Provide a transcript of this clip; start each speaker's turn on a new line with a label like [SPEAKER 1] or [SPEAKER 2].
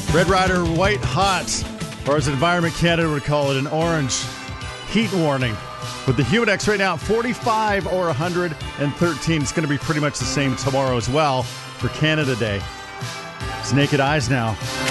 [SPEAKER 1] Red Rider white hot, or as Environment Canada would call it, an orange heat warning. With the Humidex right now at 45 or 113. It's going to be pretty much the same tomorrow as well for Canada Day. It's Naked Eyes now.